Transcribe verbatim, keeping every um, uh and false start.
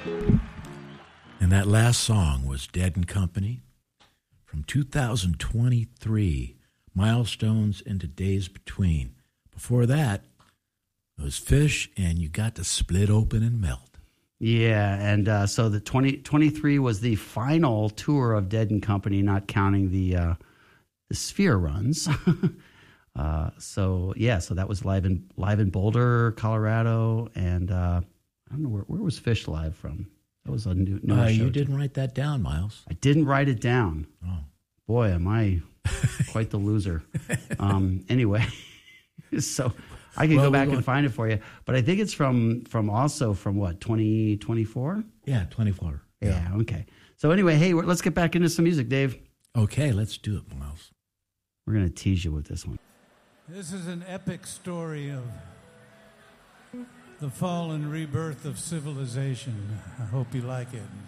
And that last song was Dead and Company from two thousand twenty-three, Milestones into Days Between. Before that, it was Fish and You Got to Split Open and Melt. Yeah, and uh, so the twenty twenty-three was the final tour of Dead and Company, not counting the uh, the Sphere runs. uh, so yeah, so that was live in live in Boulder, Colorado, and uh, I don't know where where was Fish live from. That was a new. new Uh, show you too. didn't write that down, Miles. I didn't write it down. Oh, boy, am I quite the loser. Um, anyway, so. I can well, go back going, and find it for you, but I think it's from from also from what twenty twenty-four. Yeah, twenty-four. Yeah. yeah. Okay. So anyway, hey, we're, let's get back into some music, Dave. Okay, let's do it, Miles. We're gonna tease you with this one. This is an epic story of the fall and rebirth of civilization. I hope you like it.